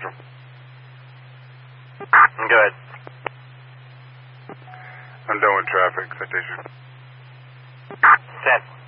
Central. Go ahead. I'm done with traffic. Citation. Set.